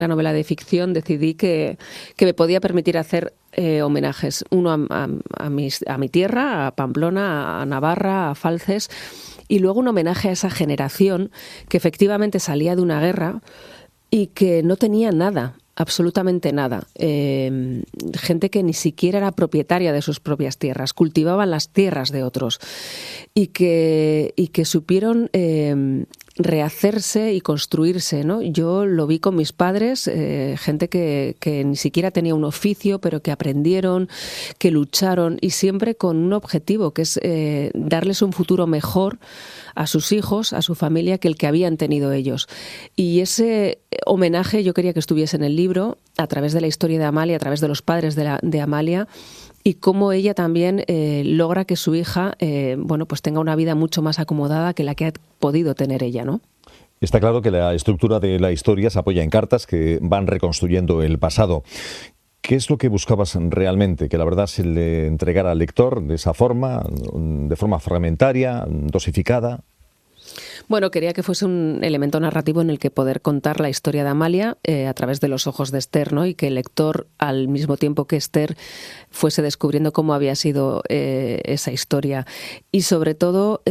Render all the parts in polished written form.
novela de ficción, decidí que me podía permitir hacer homenajes. Uno a mi tierra, a Pamplona, a Navarra, a Falces, y luego un homenaje a esa generación que efectivamente salía de una guerra y que no tenía nada, absolutamente nada. Gente que ni siquiera era propietaria de sus propias tierras, cultivaban las tierras de otros y que supieron rehacerse y construirse, ¿no? Yo lo vi con mis padres, gente que ni siquiera tenía un oficio, pero que aprendieron, que lucharon, y siempre con un objetivo, que es darles un futuro mejor a sus hijos, a su familia, que el que habían tenido ellos. Y ese homenaje yo quería que estuviese en el libro, a través de la historia de Amalia, a través de los padres de Amalia, y cómo ella también logra que su hija pues tenga una vida mucho más acomodada que la que ha podido tener ella, ¿no? Está claro que la estructura de la historia se apoya en cartas que van reconstruyendo el pasado. ¿Qué es lo que buscabas realmente? Que la verdad se le entregara al lector de esa forma, de forma fragmentaria, dosificada. Bueno, quería que fuese un elemento narrativo en el que poder contar la historia de Amalia a través de los ojos de Esther, ¿no? Y que el lector, al mismo tiempo que Esther, fuese descubriendo cómo había sido esa historia. Y sobre todo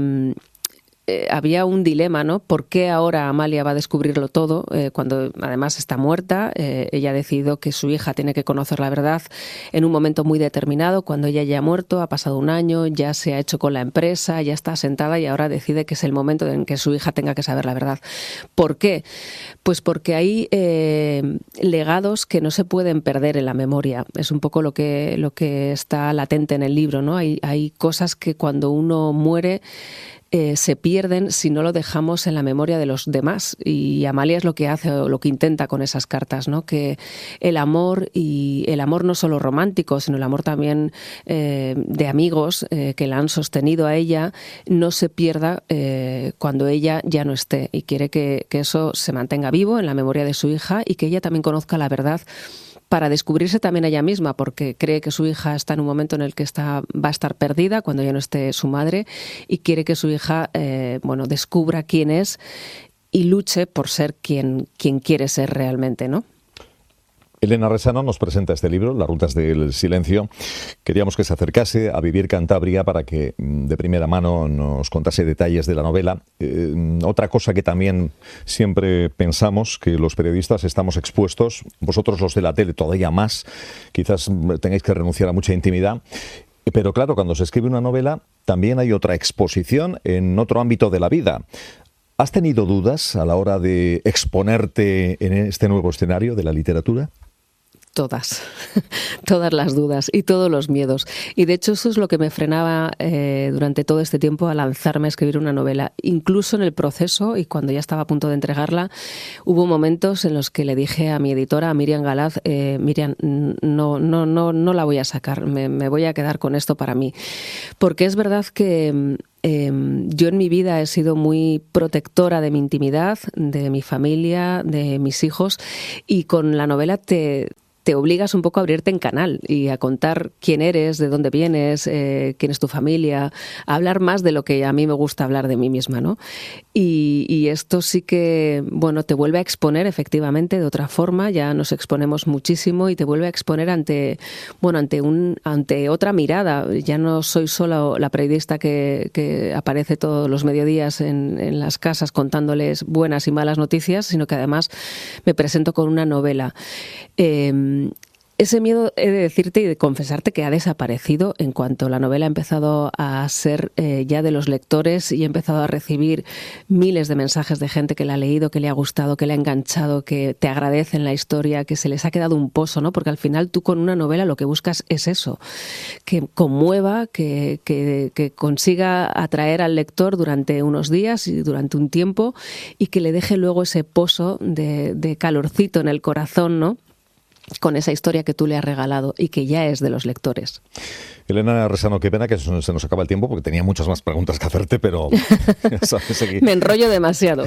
había un dilema, ¿no? ¿Por qué ahora Amalia va a descubrirlo todo cuando además está muerta? Ella ha decidido que su hija tiene que conocer la verdad en un momento muy determinado, cuando ella ya ha muerto, ha pasado un año, ya se ha hecho con la empresa, ya está asentada y ahora decide que es el momento en que su hija tenga que saber la verdad. ¿Por qué? Pues porque hay legados que no se pueden perder en la memoria. Es un poco lo que está latente en el libro, ¿no? Hay cosas que cuando uno muere se pierden si no lo dejamos en la memoria de los demás, y Amalia es lo que hace o lo que intenta con esas cartas, ¿no? Que el amor, y el amor no solo romántico, sino el amor también de amigos que la han sostenido a ella, no se pierda cuando ella ya no esté, y quiere que eso se mantenga vivo en la memoria de su hija y que ella también conozca la verdad para descubrirse también a ella misma, porque cree que su hija está en un momento en el que va a estar perdida cuando ya no esté su madre, y quiere que su hija descubra quién es y luche por ser quien quiere ser realmente, ¿no? Elena Resano nos presenta este libro, Las rutas del silencio. Queríamos que se acercase a Vivir Cantabria para que de primera mano nos contase detalles de la novela. Otra cosa que también siempre pensamos, que los periodistas estamos expuestos, vosotros los de la tele todavía más, quizás tengáis que renunciar a mucha intimidad. Pero claro, cuando se escribe una novela también hay otra exposición en otro ámbito de la vida. ¿Has tenido dudas a la hora de exponerte en este nuevo escenario de la literatura? Todas las dudas y todos los miedos. Y de hecho eso es lo que me frenaba durante todo este tiempo a lanzarme a escribir una novela. Incluso en el proceso, y cuando ya estaba a punto de entregarla, hubo momentos en los que le dije a mi editora, a Miriam Galaz, Miriam, no la voy a sacar, me voy a quedar con esto para mí. Porque es verdad que yo en mi vida he sido muy protectora de mi intimidad, de mi familia, de mis hijos, y con la novela te obligas un poco a abrirte en canal y a contar quién eres, de dónde vienes, quién es tu familia, a hablar más de lo que a mí me gusta hablar de mí misma, ¿no? Y esto sí que, te vuelve a exponer efectivamente de otra forma, ya nos exponemos muchísimo y te vuelve a exponer ante otra mirada. Ya no soy solo la periodista que aparece todos los mediodías en las casas contándoles buenas y malas noticias, sino que además me presento con una novela. Ese miedo, he de decirte y de confesarte, que ha desaparecido en cuanto la novela ha empezado a ser ya de los lectores y he empezado a recibir miles de mensajes de gente que la ha leído, que le ha gustado, que le ha enganchado, que te agradecen la historia, que se les ha quedado un pozo, ¿no? Porque al final tú con una novela lo que buscas es eso, que conmueva, que consiga atraer al lector durante unos días y durante un tiempo, y que le deje luego ese pozo de calorcito en el corazón, ¿no? Con esa historia que tú le has regalado y que ya es de los lectores. Elena Resano, qué pena que se nos acaba el tiempo porque tenía muchas más preguntas que hacerte, pero sabes aquí. Me enrollo demasiado.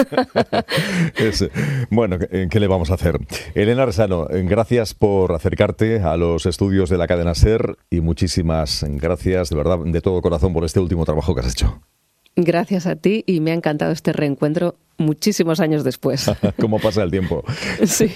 Bueno, ¿qué le vamos a hacer? Elena Resano, gracias por acercarte a los estudios de la cadena SER y muchísimas gracias, de verdad, de todo corazón, por este último trabajo que has hecho. Gracias a ti y me ha encantado este reencuentro muchísimos años después. ¿Cómo pasa el tiempo? Sí.